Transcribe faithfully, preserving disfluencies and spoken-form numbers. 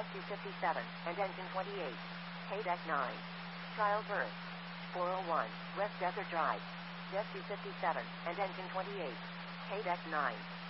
Rescue fifty-seven, and Engine twenty-eight. Haydeck nine. Child Birth. four oh one, West Desert Drive. Rescue fifty-seven, and Engine twenty-eight. Haydeck nine.